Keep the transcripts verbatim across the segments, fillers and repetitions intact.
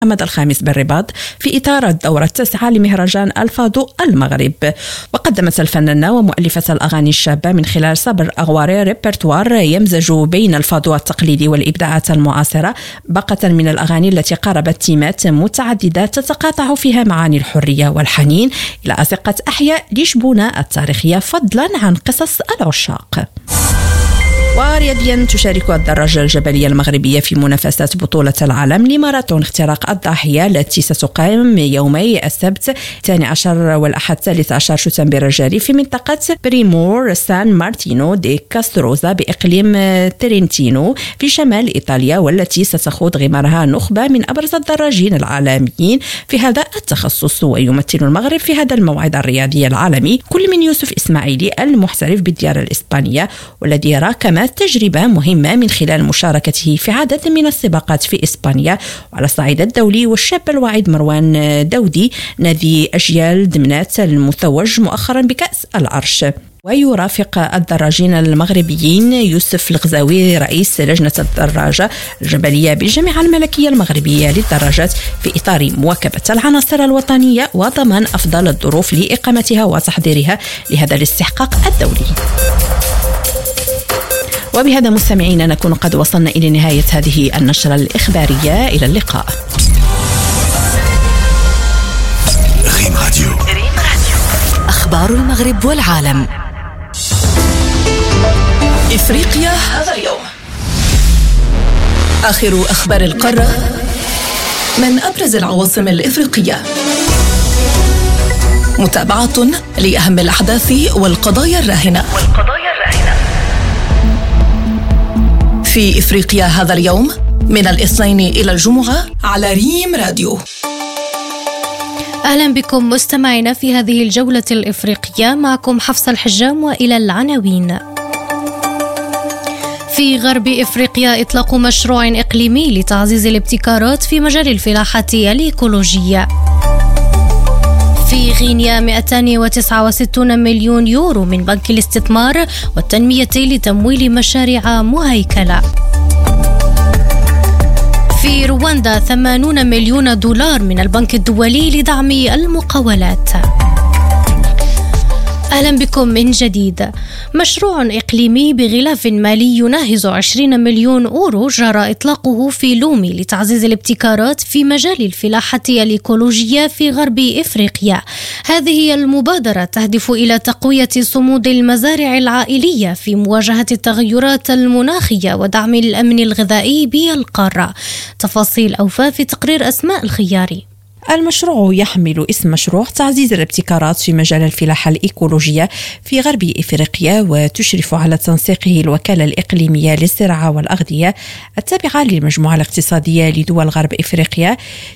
محمد الخامس بالرباط في إطار الدورة التاسعة لمهرجان الفادو المغرب. وقدمت الفنانة ومؤلفة الأغاني الشابة من خلال صبر أغواري ريبرتوار يمزج بين الفادو التقليدي والإبداعات المعاصرة، باقة من الأغاني التي قاربت تيمات متعددة تتقاطع فيها معاني الحرية والحنين إلى أزقة أحياء لشبونة التاريخية، فضلا عن قصص العشاق. ورياضيا تشارك الدراجة الجبلية المغربية في منافسات بطولة العالم لماراثون اختراق الضاحية التي ستقام يومي السبت الثاني عشر والأحد الثالث عشر شتنبر الجاري في منطقة بريمور سان مارتينو دي كاستروزا بإقليم ترينتينو في شمال إيطاليا، والتي ستخوض غمارها نخبة من أبرز الدراجين العالميين في هذا التخصص. ويمثل المغرب في هذا الموعد الرياضي العالمي كل من يوسف إسماعيلي المحترف بالديار الإسبانية، والذي راكم تجربة مهمة من خلال مشاركته في عدد من السباقات في إسبانيا. وعلى الصعيد الدولي، والشاب الواعد مروان دودي نادي أجيال دمنات المتوج مؤخرا بكأس العرش. ويرافق الدراجين المغربيين يوسف الغزاوي رئيس لجنة الدراجة الجبلية بالجامعة الملكية المغربية للدراجات في إطار مواكبة العناصر الوطنية وضمان أفضل الظروف لإقامتها وتحضيرها لهذا الاستحقاق الدولي. وبهذا مستمعينا نكون قد وصلنا إلى نهاية هذه النشرة الإخبارية. إلى اللقاء. ريم راديو. أخبار المغرب والعالم. إفريقيا هذا اليوم. آخر أخبار القارة من أبرز العواصم الإفريقية. متابعة لأهم الأحداث والقضايا الراهنة. في إفريقيا هذا اليوم من الاثنين إلى الجمعة على ريم راديو. أهلا بكم مستمعينا في هذه الجولة الإفريقية، معكم حفصة الحجام وإلى العناوين. في غرب إفريقيا إطلاق مشروع إقليمي لتعزيز الابتكارات في مجال الفلاحة الإيكولوجية. في غينيا مئتين وتسعة وستين مليون يورو من بنك الاستثمار والتنمية لتمويل مشاريع مهيكلة. في رواندا ثمانين مليون دولار من البنك الدولي لدعم المقاولات. أهلا بكم من جديد. مشروع إقليمي بغلاف مالي يناهز عشرين مليون أورو جرى إطلاقه في لومي لتعزيز الابتكارات في مجال الفلاحة الإيكولوجية في غرب إفريقيا. هذه المبادرة تهدف إلى تقوية صمود المزارع العائلية في مواجهة التغيرات المناخية ودعم الأمن الغذائي بالقارة. تفاصيل أوفى في تقرير أسماء الخياري. المشروع يحمل اسم مشروع تعزيز الابتكارات في مجال الفلاحة الإيكولوجية في غرب إفريقيا، وتشرف على تنسيقه الوكالة الإقليمية للزراعة والأغذية التابعة للمجموعة الاقتصادية لدول غرب إفريقيا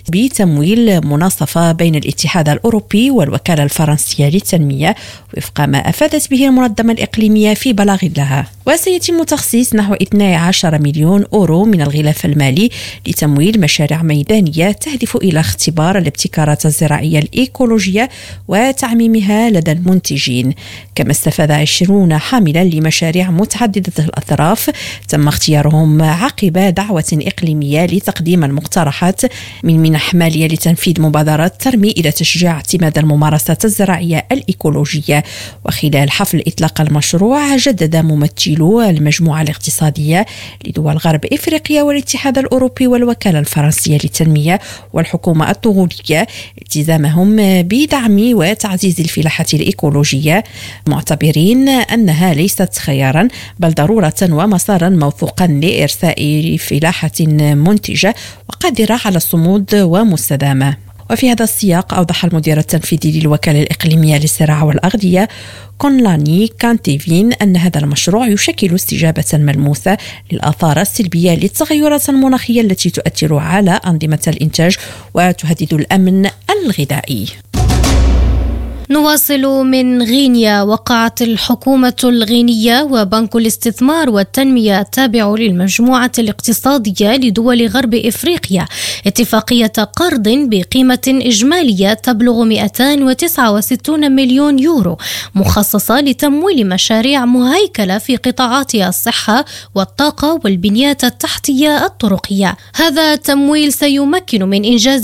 بتمويل مناصفة بين الاتحاد الأوروبي والوكالة الفرنسية للتنمية، وفق ما أفادت به المنظمة الإقليمية في بلاغ لها. وسيتم تخصيص نحو اثني عشر مليون أورو من الغلاف المالي لتمويل مشاريع ميدانية تهدف إلى اختبار الابتكارات الزراعية الإيكولوجية وتعميمها لدى المنتجين. كما استفاد عشرون حاملا لمشاريع متعددة الأطراف تم اختيارهم عقب دعوة إقليمية لتقديم المقترحات من منح مالية لتنفيذ مبادرات ترمي إلى تشجيع اعتماد الممارسات الزراعية الإيكولوجية. وخلال حفل إطلاق المشروع جدد ممثلو المجموعة الاقتصادية لدول غرب إفريقيا والاتحاد الأوروبي والوكالة الفرنسية للتنمية والحكومة الطغولية التزامهم بدعم وتعزيز الفلاحة الإيكولوجية، معتبرين أنها ليست خيارا بل ضرورة ومسارا موثوقا لإرساء فلاحة منتجة وقادرة على الصمود ومستدامة. وفي هذا السياق أوضح المدير التنفيذي للوكالة الإقليمية للزراعة والأغذية كونلاني كانتيفين أن هذا المشروع يشكل استجابة ملموسة للآثار السلبية للتغيرات المناخية التي تؤثر على أنظمة الإنتاج وتهدد الأمن الغذائي. نواصل من غينيا. وقعت الحكومة الغينية وبنك الاستثمار والتنمية التابع للمجموعة الاقتصادية لدول غرب إفريقيا اتفاقية قرض بقيمة إجمالية تبلغ مئتين وتسعة وستين مليون يورو مخصصة لتمويل مشاريع مهيكلة في قطاعات الصحة والطاقة والبنيات التحتية الطرقية. هذا التمويل سيمكن من إنجاز